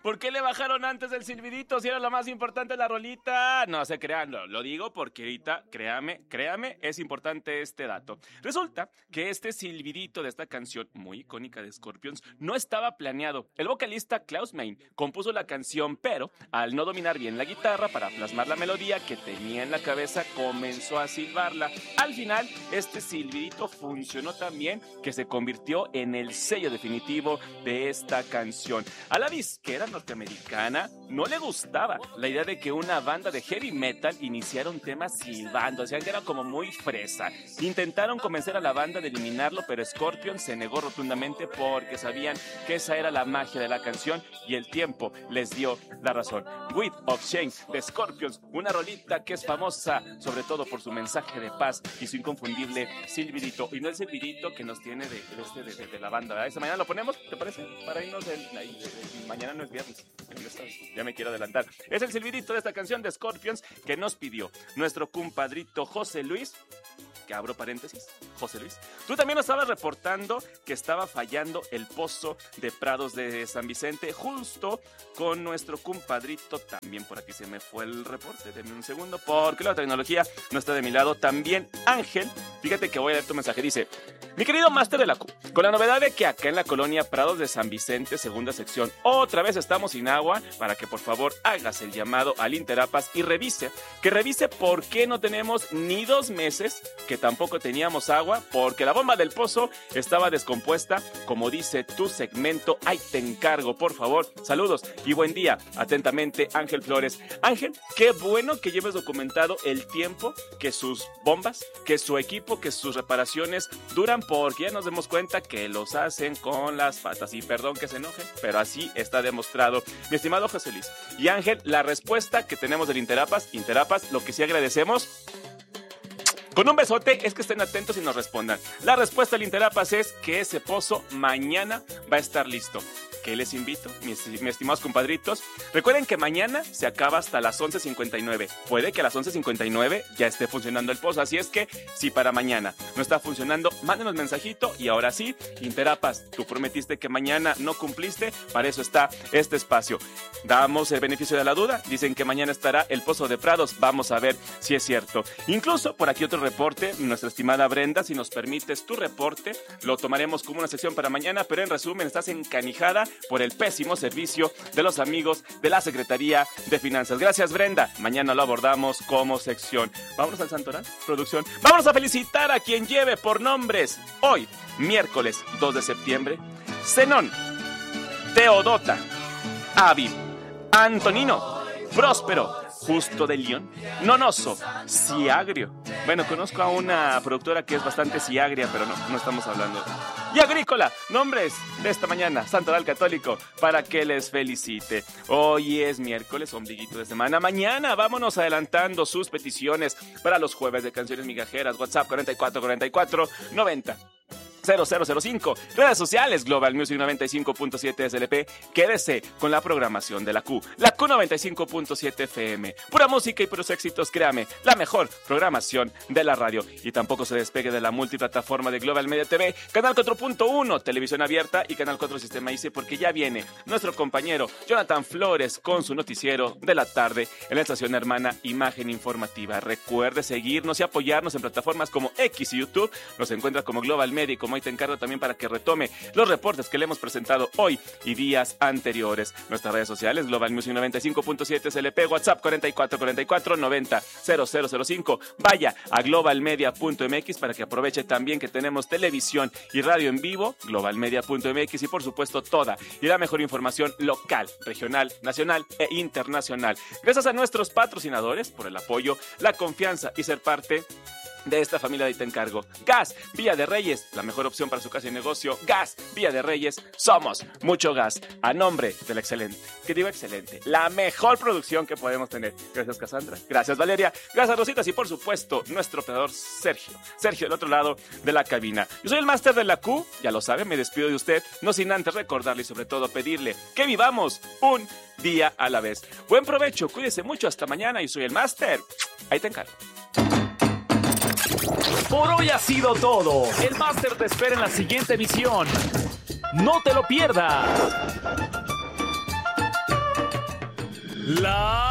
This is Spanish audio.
¿Por qué le bajaron antes el silbidito si era lo más importante de la rolita? No se crean, lo digo porque ahorita, créame, es importante este dato. Resulta que este silbidito de esta canción muy icónica de Scorpions no estaba planeado. El vocalista Klaus Meine compuso la canción, pero al no dominar bien la guitarra para plasmar la melodía que tenía en la cabeza, comenzó a silbarla. Al final, este silbidito funcionó tan bien que se convirtió en el sello definitivo de esta canción. A la disquera norteamericana no le gustaba la idea de que una banda de heavy metal iniciara un tema silbando, o sea, que era como muy fresa. Intentaron convencer a la banda de eliminarlo, pero Scorpions se negó rotundamente porque sabían que esa era la magia de la canción y el tiempo les dio la razón. Wind of Change de Scorpions, una rolita que es famosa sobre todo por su mensaje de paz y su inconfundible silbidito, y no el silbidito que nos tiene de la banda, ¿verdad? Esta mañana lo ponemos, ¿te parece? Para irnos mañana no es viernes, ya me quiero adelantar. Es el silbidito de esta canción de Scorpions que nos pidió nuestro compadrito José Luis, que abro paréntesis, José Luis. Tú también nos estabas reportando que estaba fallando el pozo de Prados de San Vicente, justo con nuestro compadrito. También por aquí se me fue el reporte, denme un segundo, porque la tecnología no está de mi lado. También Ángel, fíjate que voy a leer tu mensaje, dice: mi querido máster de la Q, con la novedad de que acá en la colonia Prados de San Vicente, segunda sección, otra vez estamos sin agua, para que por favor hagas el llamado al Interapas y revise por qué no tenemos ni 2 meses que tampoco teníamos agua, porque la bomba del pozo estaba descompuesta, como dice tu segmento. Ahí te encargo, por favor. Saludos y buen día. Atentamente, Ángel Flores. Ángel, qué bueno que lleves documentado el tiempo que sus bombas, que su equipo, que sus reparaciones duran, porque ya nos damos cuenta que los hacen con las patas. Y perdón que se enojen, pero así está demostrado. Mi estimado José Luis y Ángel, la respuesta que tenemos del Interapas, lo que sí agradecemos, con un besote, es que estén atentos y nos respondan. La respuesta del Interapas es que ese pozo mañana va a estar listo. Que les invito, mis estimados compadritos. Recuerden que mañana se acaba hasta las 11:59. Puede que a las 11:59 ya esté funcionando el pozo. Así es que, si para mañana no está funcionando, mándenos mensajito. Y ahora sí, Interapas, tú prometiste que mañana no cumpliste. Para eso está este espacio. Damos el beneficio de la duda. Dicen que mañana estará el pozo de Prados. Vamos a ver si es cierto. Incluso por aquí otro reporte. Nuestra estimada Brenda, si nos permites tu reporte, lo tomaremos como una sección para mañana. Pero en resumen, estás encanijada por el pésimo servicio de los amigos de la Secretaría de Finanzas. Gracias, Brenda. Mañana lo abordamos como sección. Vámonos al Santoral, producción. Vámonos a felicitar a quien lleve por nombres hoy, miércoles 2 de septiembre. Zenón, Teodota, Aviv, Antonino, Próspero, Justo de León, Nonoso, Ciagrio. Bueno, conozco a una productora que es bastante ciagria, pero no estamos hablando. Y Agrícola, nombres de esta mañana, Santoral Católico, para que les felicite. Hoy es miércoles, ombliguito de semana. Mañana vámonos adelantando sus peticiones para los jueves de canciones migajeras. WhatsApp 4444 90 0005. Redes sociales, Global Music 95.7 SLP. Quédese con la programación de la Q 95.7 FM. Pura música y puros éxitos, créame, la mejor programación de la radio. Y tampoco se despegue de la multiplataforma de Global Media TV, Canal 4.1, Televisión Abierta, y Canal 4 Sistema ICE, porque ya viene nuestro compañero Jonathan Flores con su noticiero de la tarde en la estación hermana Imagen Informativa. Recuerde seguirnos y apoyarnos en plataformas como X y YouTube. Nos encuentra como Global Media, y como ahí te encargo también para que retome los reportes que le hemos presentado hoy y días anteriores. Nuestras redes sociales, Global Music 95.7 SLP, WhatsApp 4444 90 0005. Vaya a globalmedia.mx para que aproveche también que tenemos televisión y radio en vivo, globalmedia.mx, y por supuesto toda y la mejor información local, regional, nacional e internacional. Gracias a nuestros patrocinadores por el apoyo, la confianza y ser parte de esta familia de Te Encargo. Gas Villa de Reyes, la mejor opción para su casa y negocio. Gas Villa de Reyes, somos mucho gas. A nombre del excelente, la mejor producción que podemos tener. Gracias, Cassandra. Gracias, Valeria. Gracias, Rositas. Y por supuesto, nuestro operador Sergio del otro lado de la cabina. Yo soy el máster de la Q, ya lo sabe, me despido de usted, no sin antes recordarle y sobre todo pedirle que vivamos un día a la vez. Buen provecho, cuídese mucho, hasta mañana. Yo soy el máster. Ahí te encargo. Por hoy ha sido todo. El máster te espera en la siguiente emisión. No te lo pierdas. La